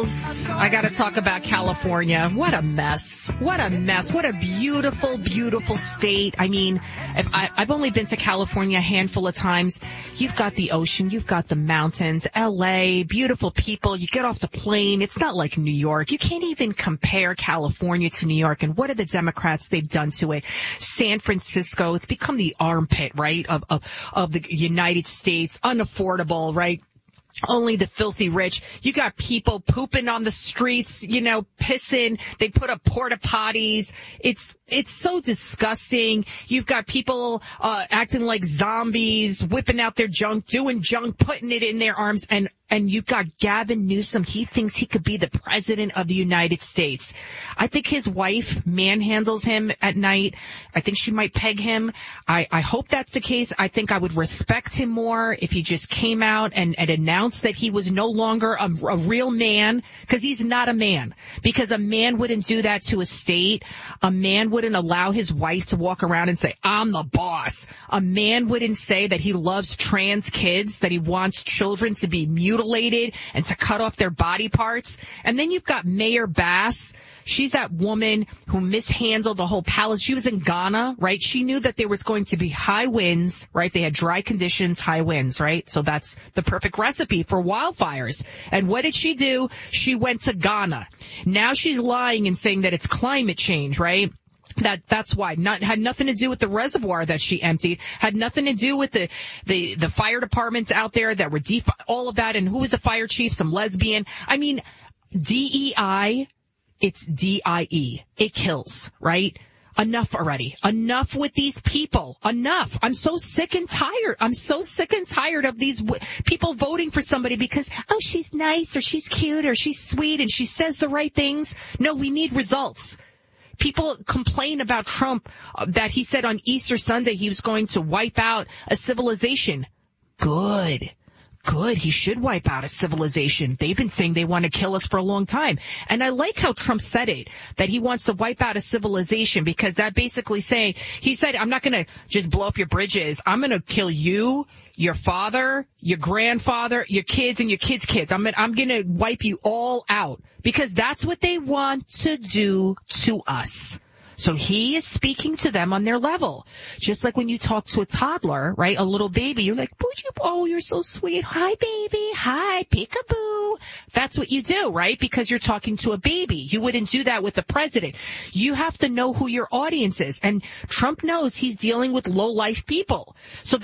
girls, I got to talk about California. What a mess. What a mess. What a beautiful, beautiful state. I mean, I've only been to California a handful of times. You've got the ocean. You've got the mountains. L.A., beautiful people. You get off the plane. It's not like New York. You can't even compare California to New York. And what are the Democrats they've done to it? San Francisco, it's become the armpit, right, of the United States. Unaffordable, right? Only the filthy rich. You got people pooping on the streets, pissing. They put up porta potties. It's so disgusting. You've got people, acting like zombies, whipping out their junk, doing junk, putting it in their arms. And you've got Gavin Newsom. He thinks he could be the president of the United States. I think his wife manhandles him at night. I think she might peg him. I hope that's the case. I think I would respect him more if he just came out and announced that he was no longer a real man, because he's not a man. Because a man wouldn't do that to a state. A man wouldn't allow his wife to walk around and say, I'm the boss. A man wouldn't say that he loves trans kids, that he wants children to be mutilated and to cut off their body parts. And then you've got Mayor Bass. She's that woman who mishandled the whole palace. She was in Ghana, right? She knew that there was going to be high winds, right? They had dry conditions, high winds, right? So that's the perfect recipe for wildfires. And what did she do? She went to Ghana. Now she's lying and saying that it's climate change, right? That's why. Had nothing to do with the reservoir that she emptied. Had nothing to do with the fire departments out there that were all of that. And who was a fire chief? Some lesbian. I mean, DEI, it's DIE. It kills, right? Enough already. Enough with these people. Enough. I'm so sick and tired. I'm so sick and tired of these people voting for somebody because, oh, she's nice or she's cute or she's sweet and she says the right things. No, we need results. People complain about Trump, that he said on Easter Sunday he was going to wipe out a civilization. Good. He should wipe out a civilization. They've been saying they want to kill us for a long time. And I like how Trump said it, that he wants to wipe out a civilization, because that basically he said, I'm not going to just blow up your bridges. I'm going to kill you, your father, your grandfather, your kids, and your kids' kids. I'm going to wipe you all out, because that's what they want to do to us. So he is speaking to them on their level. Just like when you talk to a toddler, right? A little baby, you're like, oh, you're so sweet. Hi, baby. Hi, peekaboo. That's what you do, right? Because you're talking to a baby. You wouldn't do that with the president. You have to know who your audience is. And Trump knows he's dealing with low-life people. So